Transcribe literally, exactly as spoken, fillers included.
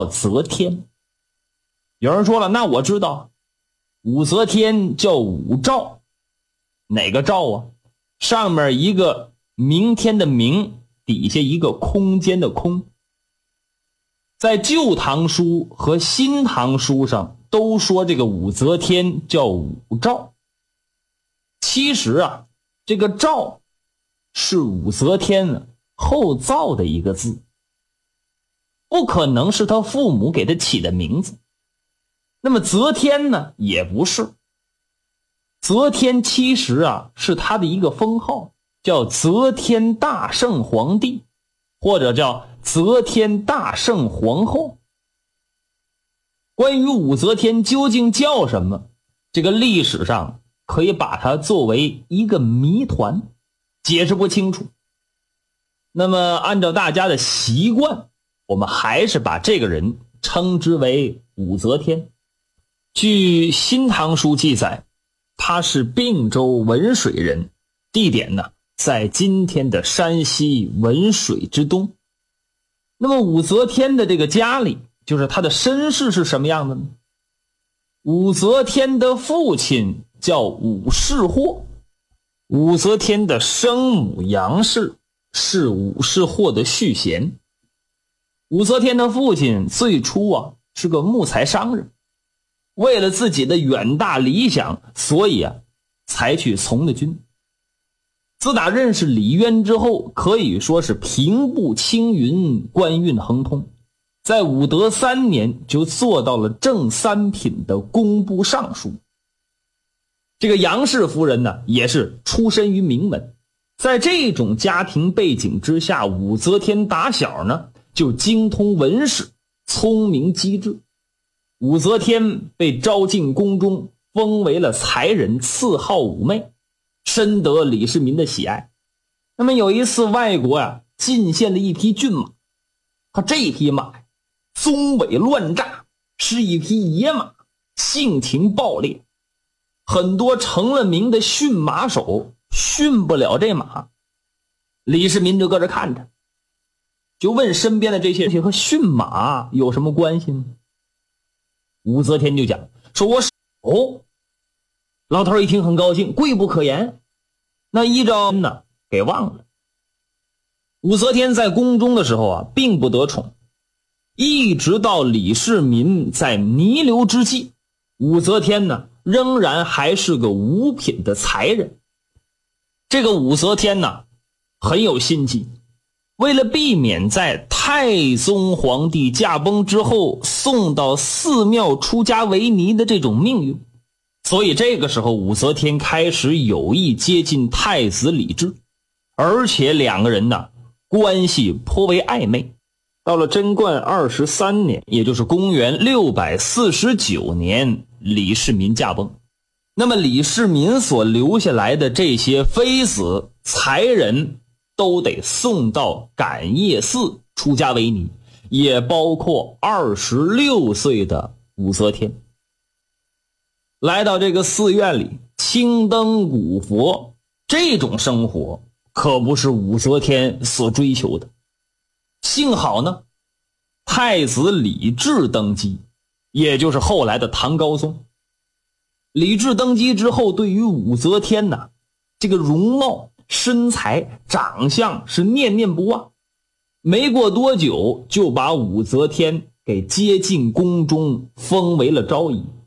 则天。有人说了，那我知道武则天叫武曌，哪个曌啊？上面一个明天的明，底下一个空间的空。在旧唐书和新唐书上都说这个武则天叫武曌。其实啊，这个曌是武则天后造的一个字，不可能是他父母给他起的名字。那么则天呢，也不是。则天其实啊是他的一个封号，叫则天大圣皇帝，或者叫则天大圣皇后。关于武则天究竟叫什么，这个历史上可以把它作为一个谜团，解释不清楚。那么按照大家的习惯，我们还是把这个人称之为武则天。据新唐书记载，他是并州文水人，地点呢在今天的山西文水之东。那么武则天的这个家里，就是她的身世是什么样的呢？武则天的父亲叫武士惑，武则天的生母杨氏是武士惑的续弦。武则天的父亲最初啊是个木材商人，为了自己的远大理想，所以啊才去从了军。自打认识李渊之后，可以说是平步青云，官运亨通。在武德三年就做到了正三品的工部尚书。这个杨氏夫人呢，也是出身于名门。在这种家庭背景之下，武则天打小呢就精通文史，聪明机智。武则天被招进宫中，封为了才人，赐号武媚，深得李世民的喜爱。那么有一次外国啊进献了一匹骏马，他这匹马鬃尾乱炸，是一匹野马，性情暴烈，很多成了名的驯马手驯不了这马。李世民就搁这看着，就问身边的这些人和驯马有什么关系呢？武则天就讲说，我哦，老头一听很高兴，贵不可言。那依照呢给忘了。武则天在宫中的时候啊并不得宠，一直到李世民在弥留之际，武则天呢仍然还是个五品的才人。这个武则天呢很有心机，为了避免在太宗皇帝驾崩之后送到寺庙出家为尼的这种命运，所以这个时候武则天开始有意接近太子李治，而且两个人呢关系颇为暧昧。到了贞观二十三年，也就是公元六百四十九年，李世民驾崩。那么李世民所留下来的这些妃子才人都得送到感业寺出家为尼，也包括二十六岁的武则天。来到这个寺院里青灯古佛，这种生活可不是武则天所追求的。幸好呢，太子李治登基，也就是后来的唐高宗。李治登基之后，对于武则天呢，这个容貌、身材、长相是念念不忘。没过多久，就把武则天给接进宫中，封为了昭仪。